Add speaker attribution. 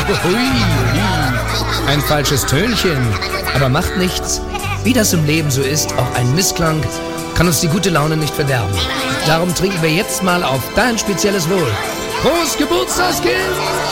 Speaker 1: Hui, hui. Ein falsches Tönchen. Aber macht nichts. Wie das im Leben so ist, auch ein Missklang kann uns die gute Laune nicht verderben. Darum trinken wir jetzt mal auf dein spezielles Wohl. Prost, Geburtstagskind!